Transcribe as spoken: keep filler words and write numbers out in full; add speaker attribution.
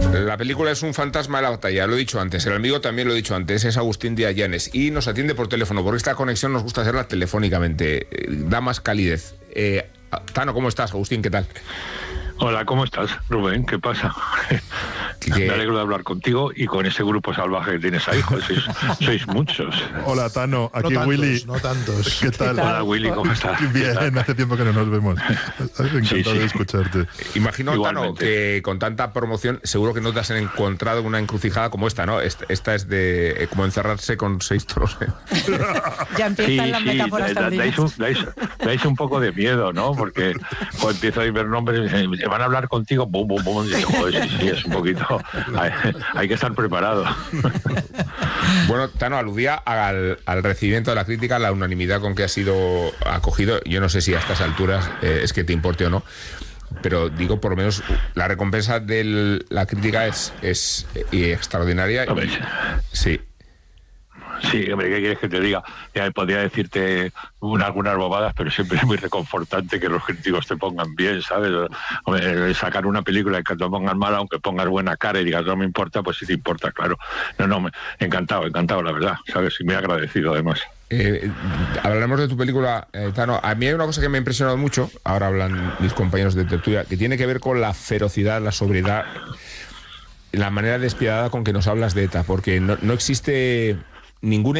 Speaker 1: La película es un fantasma de la batalla, lo he dicho antes. El amigo también lo he dicho antes, es Agustín de Ayanes. Y nos atiende por teléfono, porque esta conexión nos gusta hacerla telefónicamente. Eh, da más calidez. Eh, Tano, ¿cómo estás, Agustín? ¿Qué tal?
Speaker 2: Hola, ¿cómo estás, Rubén? ¿Qué pasa?
Speaker 1: ¿Qué?
Speaker 2: Me alegro de hablar contigo y con ese grupo salvaje que tienes ahí, joder, sois, sois muchos.
Speaker 3: Hola, Tano, aquí
Speaker 4: no tantos,
Speaker 3: Willy.
Speaker 4: No tantos.
Speaker 3: ¿Qué tal?
Speaker 2: Hola, Willy, ¿cómo estás?
Speaker 3: Bien, hace tiempo que no nos vemos. Encantado
Speaker 2: Sí, sí.
Speaker 3: de escucharte.
Speaker 1: Imagino, Tano,
Speaker 2: Igualmente.
Speaker 1: que con tanta promoción seguro que no te has encontrado en una encrucijada como esta, ¿no? Esta, esta es de eh, como encerrarse con seis toros. ¿eh?
Speaker 5: Ya empiezan
Speaker 2: Sí,
Speaker 5: las
Speaker 2: sí,
Speaker 5: metáforas
Speaker 2: da-
Speaker 5: taurinas.
Speaker 2: dais, un, dais, dais un poco de miedo, ¿no? Porque cuando empiezo a ver nombres, eh, van a hablar contigo, bum, bum, bum, y digo, joder, sí, sí, es un poquito, hay, hay que estar preparado.
Speaker 1: Bueno, Tano, aludía al, al recibimiento de la crítica, la unanimidad con que ha sido acogido. Yo no sé si a estas alturas eh, es que te importe o no, pero digo, por lo menos la recompensa de la crítica es, es eh, extraordinaria.
Speaker 2: Hombre,
Speaker 1: Sí.
Speaker 2: Sí, hombre, ¿qué quieres que te diga? Ya podría decirte una, algunas bobadas, pero siempre es muy reconfortante que los críticos te pongan bien, ¿sabes? Hombre, sacar una película y que te pongan mal, aunque pongas buena cara y digas no me importa, pues sí te importa, claro. No, no, me, encantado, encantado, la verdad, ¿sabes? Y muy agradecido, además.
Speaker 1: Eh, hablaremos de tu película, eh, Tano. A mí hay una cosa que me ha impresionado mucho, ahora hablan mis compañeros de tertulia, que tiene que ver con la ferocidad, la sobriedad, la manera despiadada con que nos hablas de ETA, porque no, no existe ningún